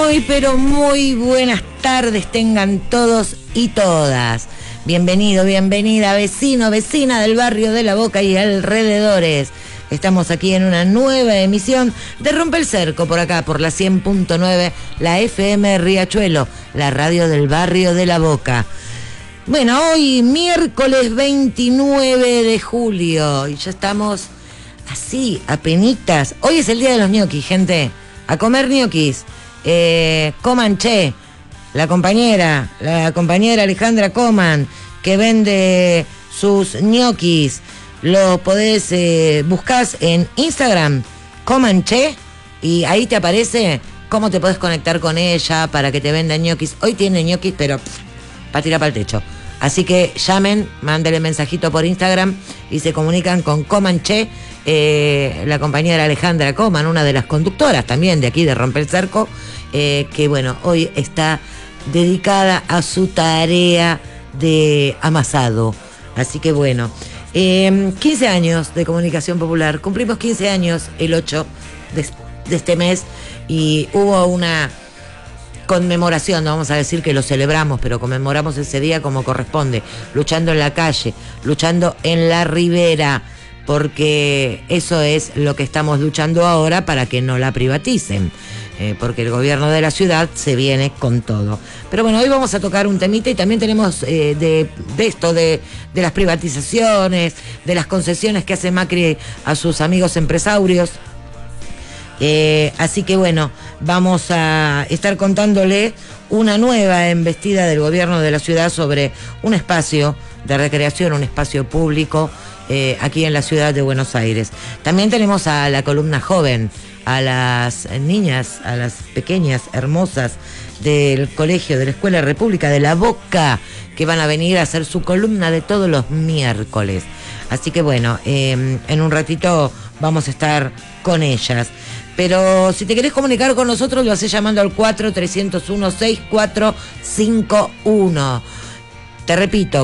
Muy, pero muy buenas tardes tengan todos y todas. Bienvenido, bienvenida, vecino, vecina del barrio de La Boca y alrededores. Estamos aquí en una nueva emisión de Rompe el Cerco, por acá, por la 100.9, la FM Riachuelo, la radio del barrio de La Boca. Bueno, hoy miércoles 29 de julio y ya estamos así, apenitas. Hoy es el día de los ñoquis, gente. A comer ñoquis. Coman Che, la compañera Alejandra Coman, que vende sus ñoquis. Lo podés buscar en Instagram, Coman Che, y ahí te aparece cómo te podés conectar con ella para que te venda ñoquis. Hoy tiene ñoquis, pero para tirar para el techo. Así que llamen, mándenle mensajito por Instagram y se comunican con Coman Che, la compañera Alejandra Coman, una de las conductoras también de aquí de Rompe el Cerco, que bueno, hoy está dedicada a su tarea de amasado. Así que bueno, 15 años de comunicación popular, cumplimos 15 años el 8 de este mes y hubo una conmemoración, no vamos a decir que lo celebramos, pero conmemoramos ese día como corresponde, luchando en la calle, luchando en la ribera, porque eso es lo que estamos luchando ahora para que no la privaticen, porque el gobierno de la ciudad se viene con todo. Pero bueno, hoy vamos a tocar un temita y también tenemos de esto, de las privatizaciones, de las concesiones que hace Macri a sus amigos empresarios. Así que bueno, vamos a estar contándole una nueva embestida del gobierno de la ciudad sobre un espacio de recreación, un espacio público aquí en la ciudad de Buenos Aires. También tenemos a la columna joven, a las niñas, a las pequeñas, hermosas del colegio, de la Escuela República de La Boca, que van a venir a hacer su columna de todos los miércoles. Así que bueno, en un ratito vamos a estar con ellas. Pero si te querés comunicar con nosotros, lo hacés llamando al 4301-6451. Te repito,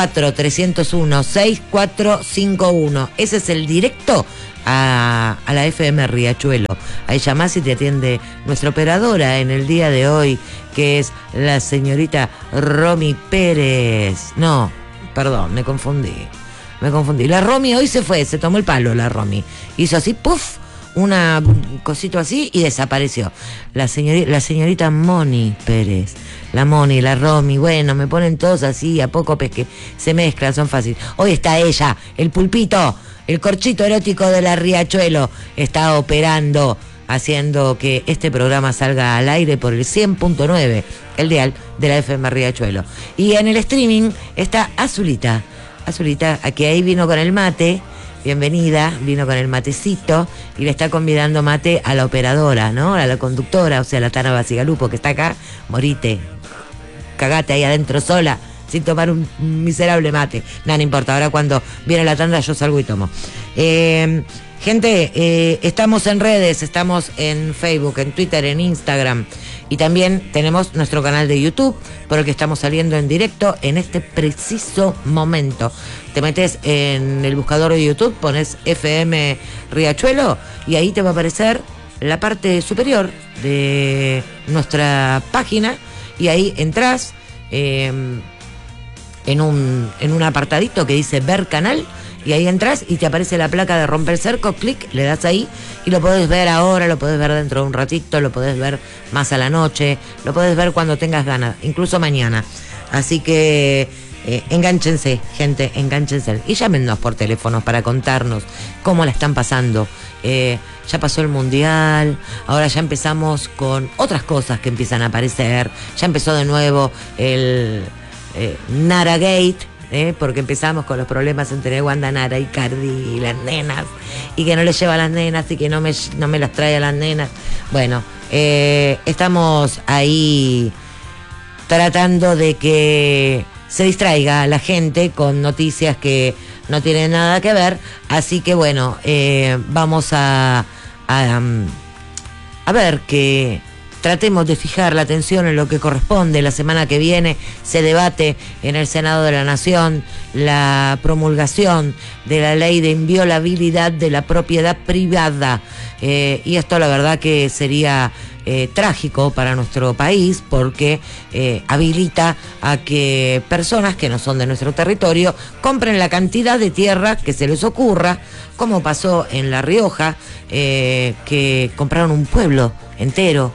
4301-6451. Ese es el directo a la FM Riachuelo. Ahí llamás y te atiende nuestra operadora en el día de hoy, que es la señorita Romy Pérez. No, perdón, me confundí. La Romy hoy se fue, se tomó el palo la Romy. Hizo así, puff, una cosito así y desapareció. La señorita Moni Pérez. La Moni, la Romy, bueno, me ponen todos así a poco que se mezclan, son fáciles. Hoy está ella, el pulpito, el corchito erótico de la Riachuelo, está operando, haciendo que este programa salga al aire por el 100.9, el dial de la FM Riachuelo. Y en el streaming está Azulita, aquí ahí vino con el mate. Bienvenida, vino con el matecito y le está convidando mate a la operadora, ¿no? A la conductora, o sea, la Tana Basigalupo, que está acá. Morite, cagate ahí adentro sola, sin tomar un miserable mate. Nada, no importa, ahora cuando viene la tanda yo salgo y tomo. Gente, estamos en redes, estamos en Facebook, en Twitter, en Instagram. Y también tenemos nuestro canal de YouTube, por el que estamos saliendo en directo en este preciso momento. Te metes en el buscador de YouTube, pones FM Riachuelo y ahí te va a aparecer la parte superior de nuestra página y ahí entras en un apartadito que dice Ver Canal. Y ahí entras y te aparece la placa de Romper el Cerco, clic, le das ahí y lo podés ver ahora, lo podés ver dentro de un ratito, lo podés ver más a la noche, lo podés ver cuando tengas ganas, incluso mañana. Así que enganchense, gente, enganchense. Y llámenos por teléfono para contarnos cómo la están pasando. Ya pasó el Mundial, ahora ya empezamos con otras cosas que empiezan a aparecer. Ya empezó de nuevo el Nara Gate. Porque empezamos con los problemas entre Wanda Nara y Cardi y las nenas, y que no les lleva a las nenas y que no me las trae a las nenas. Bueno, estamos ahí tratando de que se distraiga a la gente con noticias que no tienen nada que ver, así que bueno, vamos a ver que tratemos de fijar la atención en lo que corresponde. La semana que viene se debate en el Senado de la Nación la promulgación de la ley de inviolabilidad de la propiedad privada. Y esto la verdad que sería trágico para nuestro país porque habilita a que personas que no son de nuestro territorio compren la cantidad de tierra que se les ocurra, como pasó en La Rioja, que compraron un pueblo entero,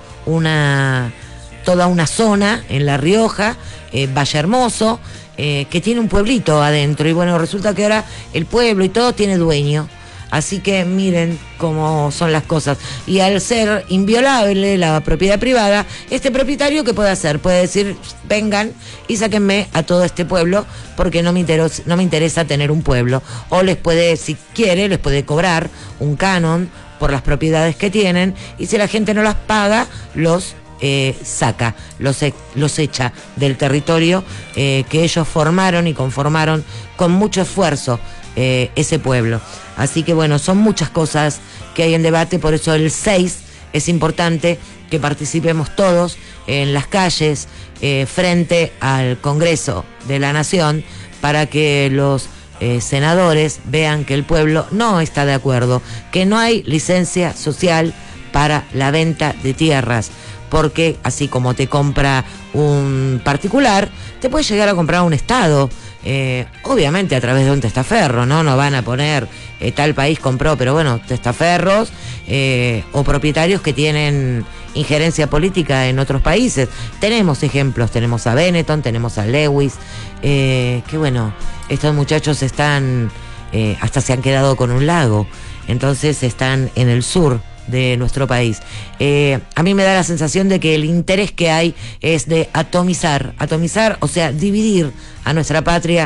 toda una zona en La Rioja, Valle Hermoso, que tiene un pueblito adentro, y bueno, resulta que ahora el pueblo y todo tiene dueño. Así que miren cómo son las cosas. Y al ser inviolable la propiedad privada, este propietario, ¿qué puede hacer? Puede decir, vengan y sáquenme a todo este pueblo porque no me interesa tener un pueblo. O les puede, si quiere, les puede cobrar un canon por las propiedades que tienen, y si la gente no las paga, los saca, los echa del territorio que ellos formaron y conformaron con mucho esfuerzo ese pueblo. Así que bueno, son muchas cosas que hay en debate, por eso el 6 es importante que participemos todos en las calles frente al Congreso de la Nación, para que los senadores vean que el pueblo no está de acuerdo, que no hay licencia social para la venta de tierras, porque así como te compra un particular, te puede llegar a comprar un Estado, obviamente a través de un testaferro, ¿no? No van a poner tal país compró, pero bueno, testaferros o propietarios que tienen injerencia política en otros países. Tenemos ejemplos, tenemos a Benetton, tenemos a Lewis, que bueno, estos muchachos están, hasta se han quedado con un lago, entonces están en el sur de nuestro país. A mí me da la sensación de que el interés que hay es de atomizar, o sea, dividir a nuestra patria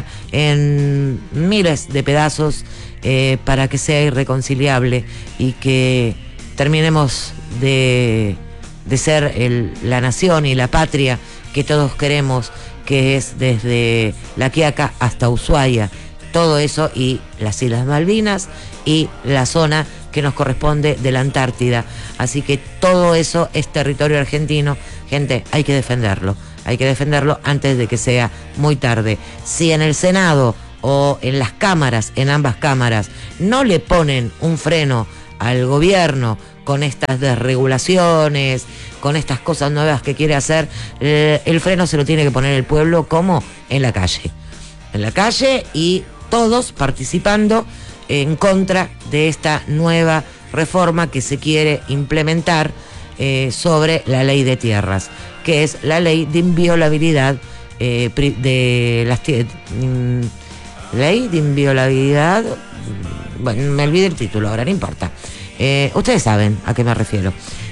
en miles de pedazos para que sea irreconciliable y que terminemos de ser la nación y la patria que todos queremos, que es desde La Quiaca hasta Ushuaia, todo eso, y las Islas Malvinas y la zona que nos corresponde de la Antártida. Así que todo eso es territorio argentino. Gente, hay que defenderlo antes de que sea muy tarde. Si en el Senado o en las cámaras, en ambas cámaras, no le ponen un freno al gobierno con estas desregulaciones, con estas cosas nuevas que quiere hacer, el freno se lo tiene que poner el pueblo, como en la calle y todos participando en contra de esta nueva reforma que se quiere implementar sobre la ley de tierras, que es la ley de inviolabilidad de las tierras. Ley de inviolabilidad, bueno, me olvidé el título ahora, no importa. Ustedes saben a qué me refiero.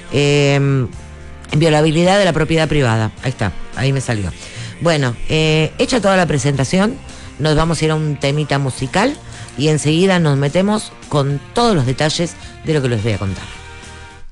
Inviolabilidad de la propiedad privada. Ahí está, ahí me salió. Bueno, hecha toda la presentación, nos vamos a ir a un temita musical y enseguida nos metemos con todos los detalles de lo que les voy a contar.